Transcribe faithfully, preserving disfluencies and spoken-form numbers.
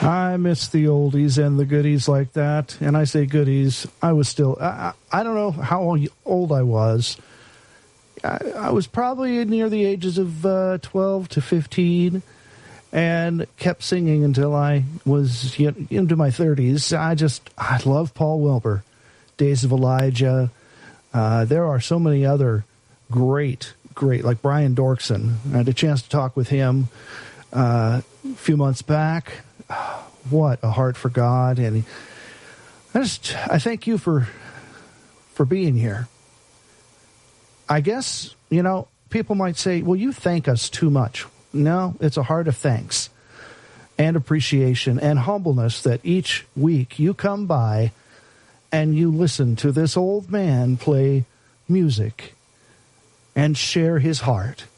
I miss the oldies and the goodies like that. And I say goodies. I was still, I, I don't know how old I was. I, I was probably near the ages of uh, twelve to fifteen and kept singing until I was you know, into my thirties. I just, I love Paul Wilbur. Days of Elijah. Uh, there are so many other great, great, like Brian Dorkson. I had a chance to talk with him uh, a few months back. What a heart for God. And he, I just, I thank you for, for being here. I guess, you know, people might say, well, you thank us too much. No, it's a heart of thanks and appreciation and humbleness that each week you come by and you listen to this old man play music and share his heart.